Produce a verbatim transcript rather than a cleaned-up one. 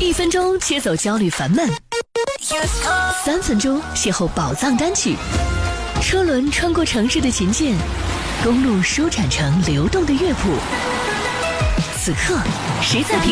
一分钟切走焦虑烦闷，三分钟邂逅宝藏单曲。车轮穿过城市的琴键，公路舒展成流动的乐谱。此刻，谁在品